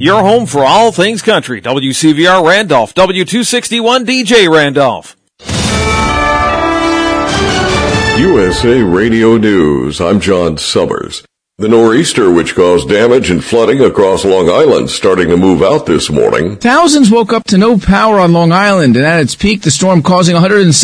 Your home for all things country. WCVR Randolph, W261 DJ Randolph. USA Radio News. I'm John Summers. The nor'easter, which caused damage and flooding across Long Island, starting to move out this morning. Thousands woke up to no power on Long Island, and at its peak, the storm causing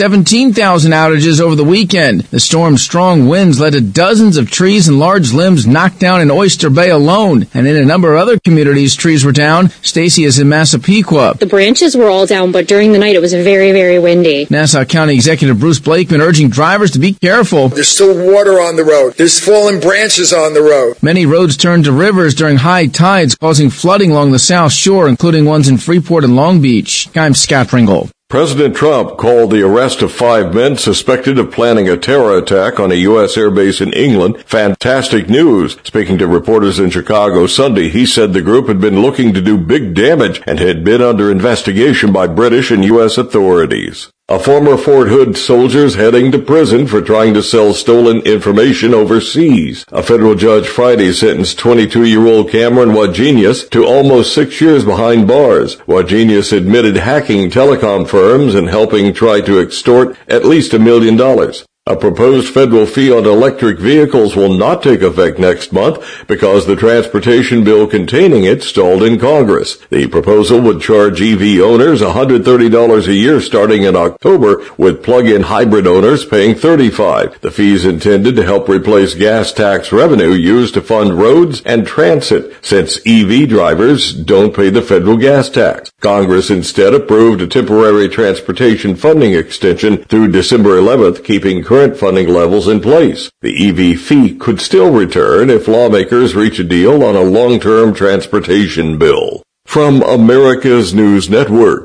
117,000 outages over the weekend. The storm's strong winds led to dozens of trees and large limbs knocked down in Oyster Bay alone, and in a number of other communities, trees were down. Stacy is in Massapequa. The branches were all down, but during the night, it was very, very windy. Nassau County Executive Bruce Blakeman urging drivers to be careful. There's still water on the road. There's fallen branches on the road. Many roads turned to rivers during high tides, causing flooding along the South Shore, including ones in Freeport and Long Beach. I'm Scott Pringle. President Trump called the arrest of 5 men suspected of planning a terror attack on a U.S. airbase in England fantastic news. Speaking to reporters in Chicago Sunday, he said the group had been looking to do big damage and had been under investigation by British and U.S. authorities. A former Fort Hood soldier is heading to prison for trying to sell stolen information overseas. A federal judge Friday sentenced 22-year-old Cameron Wagenius to almost 6 years behind bars. Wagenius admitted hacking telecom firms and helping try to extort at least $1 million. A proposed federal fee on electric vehicles will not take effect next month because the transportation bill containing it stalled in Congress. The proposal would charge EV owners $130 a year starting in October, with plug-in hybrid owners paying $35. The fee is intended to help replace gas tax revenue used to fund roads and transit, since EV drivers don't pay the federal gas tax. Congress instead approved a temporary transportation funding extension through December 11th, keeping current funding levels in place. The EV fee could still return if lawmakers reach a deal on a long-term transportation bill. From America's News Network,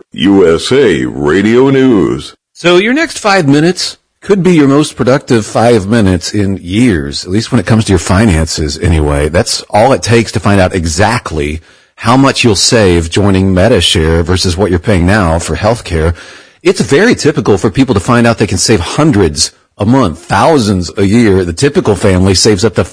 USA Radio News. So your next 5 minutes could be your most productive 5 minutes in years, at least when it comes to your finances anyway. That's all it takes to find out exactly how much you'll save joining MediShare versus what you're paying now for healthcare. It's very typical for people to find out they can save hundreds a month, thousands a year. The typical family saves up to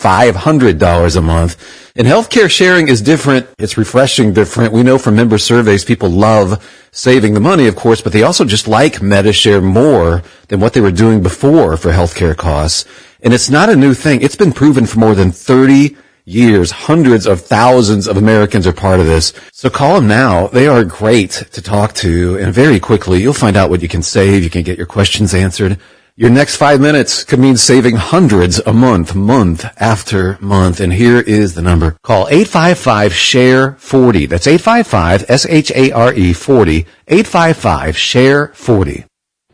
$500 a month. And healthcare sharing is different. It's refreshing different. We know from member surveys people love saving the money, of course, but they also just like MediShare more than what they were doing before for healthcare costs. And it's not a new thing. It's been proven for more than 30 years. Hundreds of thousands of Americans are part of this. So call them now. They are great to talk to. And very quickly, you'll find out what you can save. You can get your questions answered. Your next 5 minutes could mean saving hundreds a month, month after month. And here is the number. Call 855-SHARE-40. That's 855-SHARE-40. 855-SHARE-40.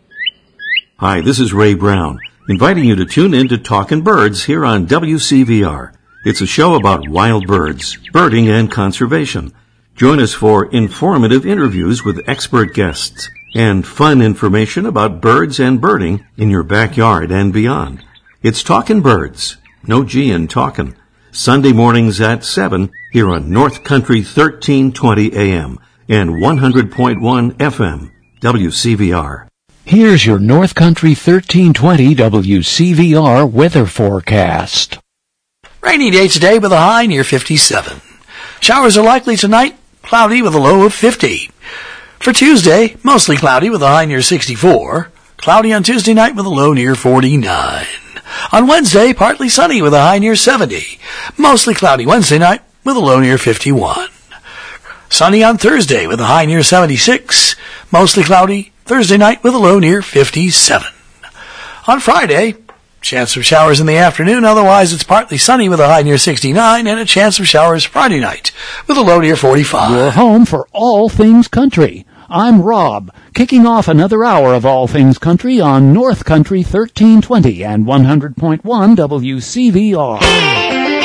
Hi, this is Ray Brown, inviting you to tune in to Talkin' Birds here on WCVR. It's a show about wild birds, birding, and conservation. Join us for informative interviews with expert guests and fun information about birds and birding in your backyard and beyond. It's Talkin' Birds, no G in talkin', Sunday mornings at 7 here on North Country 1320 AM and 100.1 FM, WCVR. Here's your North Country 1320 WCVR weather forecast. Rainy day today with a high near 57. Showers are likely tonight, cloudy with a low of 50. For Tuesday, mostly cloudy with a high near 64. Cloudy on Tuesday night with a low near 49. On Wednesday, partly sunny with a high near 70. Mostly cloudy Wednesday night with a low near 51. Sunny on Thursday with a high near 76. Mostly cloudy Thursday night with a low near 57. On Friday, chance of showers in the afternoon, otherwise it's partly sunny with a high near 69 and a chance of showers Friday night with a low near 45. Your home for all things country. I'm Rob, kicking off another hour of All Things Country on North Country 1320 and 100.1 WCVR.